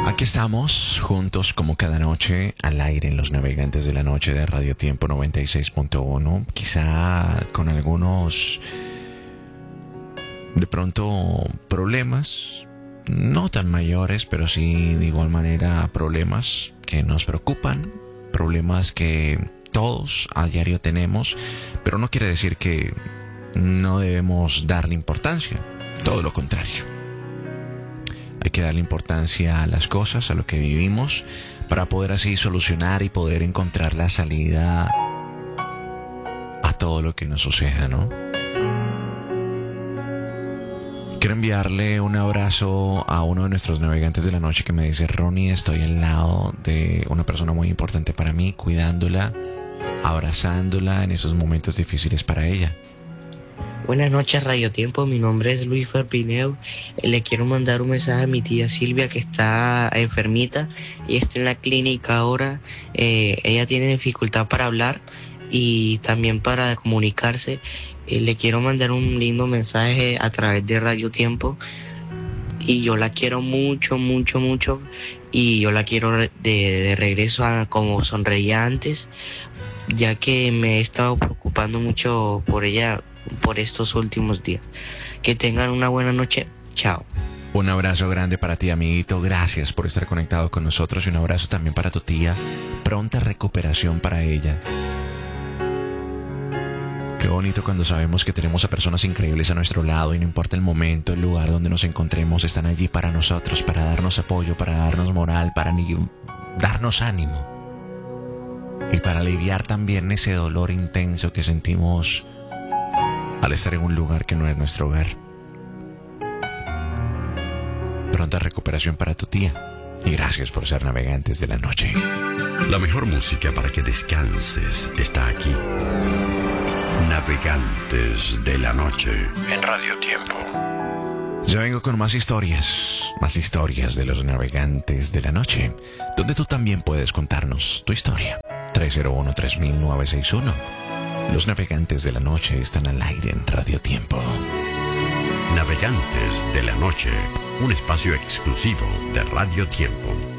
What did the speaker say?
Aquí estamos, juntos como cada noche, al aire en los Navegantes de la Noche de Radio Tiempo 96.1. Quizá con algunos, de pronto, problemas, no tan mayores, pero sí de igual manera problemas que nos preocupan, problemas que todos a diario tenemos, pero no quiere decir que no debemos darle importancia, todo lo contrario. Hay que darle importancia a las cosas, a lo que vivimos, para poder así solucionar y poder encontrar la salida a todo lo que nos suceda, ¿no? Quiero enviarle un abrazo a uno de nuestros navegantes de la noche que me dice: Ronnie, estoy al lado de una persona muy importante para mí, cuidándola, abrazándola en esos momentos difíciles para ella. Buenas noches, Radio Tiempo. Mi nombre es Luis Ferpineo. Le quiero mandar un mensaje a mi tía Silvia, que está enfermita y está en la clínica ahora. Ella tiene dificultad para hablar y también para comunicarse. Le quiero mandar un lindo mensaje a través de Radio Tiempo. Y yo la quiero mucho, mucho, mucho. Y yo la quiero de regreso a como sonreía antes, ya que me he estado preocupando mucho por ella por estos últimos días. Que tengan una buena noche. Chao. Un abrazo grande para ti, amiguito. Gracias por estar conectado con nosotros. Y un abrazo también para tu tía. Pronta recuperación para ella. Qué bonito cuando sabemos que tenemos a personas increíbles a nuestro lado y no importa el momento, el lugar donde nos encontremos, están allí para nosotros, para darnos apoyo, para darnos moral, para darnos ánimo y para aliviar también ese dolor intenso que sentimos al estar en un lugar que no es nuestro hogar. Pronta recuperación para tu tía y gracias por ser navegantes de la noche. La mejor música para que descanses está aquí. Navegantes de la Noche en Radio Tiempo. Yo vengo con más historias de los navegantes de la noche, donde tú también puedes contarnos tu historia. 301-3000-961. Los navegantes de la noche están al aire en Radio Tiempo. Navegantes de la Noche, un espacio exclusivo de Radio Tiempo.